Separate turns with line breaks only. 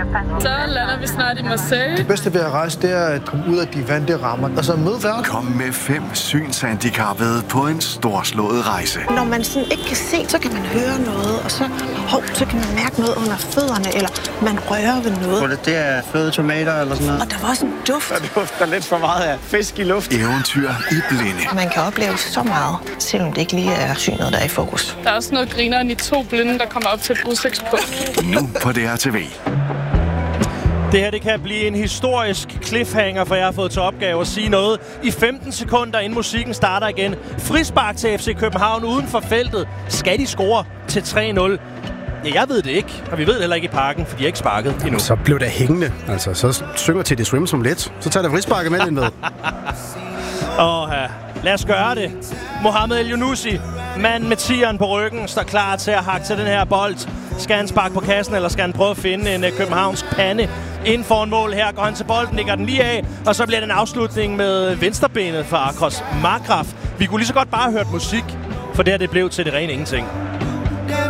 Så lander vi snart i Marseille.
Det bedste ved at rejse, det er at komme ud af de vante rammer. Og så møde verden.
Kom med 5 synshandicappede på en storslået rejse.
Når man sådan ikke kan se, så kan man høre noget, og så kan man mærke noget under fødderne, eller man rører ved noget.
Det er fløde tomater eller sådan noget.
Og der var også en duft.
Der dufter lidt for meget af fisk i luft.
Eventyr i blinde.
Man kan opleve så meget, selvom det ikke lige er synet, der er i fokus.
Der er også noget grineren i 2 blinde, der kommer op til et udsigtspunkt.
Nu på DRTV.
Det her, det kan blive en historisk cliffhanger, for jeg har fået til opgave at sige noget i 15 sekunder, inden musikken starter igen. Frispark til FC København uden for feltet. Skal de score til 3-0? Ja, jeg ved det ikke, og vi ved det heller ikke i Parken, for de har ikke sparket endnu.
Så blev det hængende. Altså, så synger til det swim som let. Så tager der frisparket med den ved.
Lad os gøre det. Mohamed El-Younousi, mand med tieren på ryggen, står klar til at hakke til den her bold. Skal han sparke på kassen, eller skal han prøve at finde en københavnsk pande inden for en mål? Her går han til bolden, lægger den lige af, og så bliver det en afslutning med venstrebenet fra Akros Markgraf. Vi kunne lige så godt bare have hørt musik, for det her det blev til det rene ingenting.